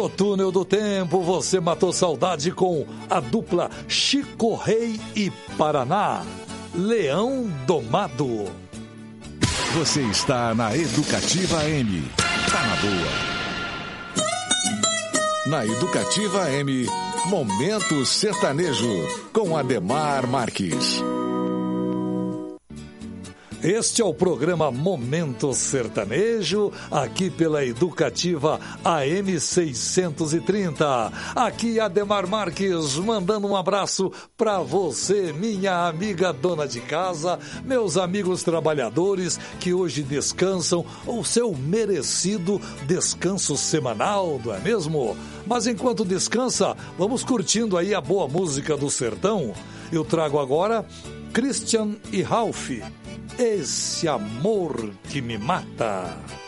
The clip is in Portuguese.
No túnel do tempo, você matou saudade com a dupla Chico Rei e Paraná, Leão Domado. Você está na Educativa M. Tá na boa. Na Educativa M, Momento Sertanejo, com Ademar Marques. Este é o programa Momento Sertanejo, aqui pela Educativa AM 630. Aqui Ademar Marques, mandando um abraço para você, minha amiga dona de casa, meus amigos trabalhadores que hoje descansam, o seu merecido descanso semanal, não é mesmo? Mas enquanto descansa, vamos curtindo aí a boa música do sertão. Eu trago agora Christian e Ralph. Esse amor que me mata.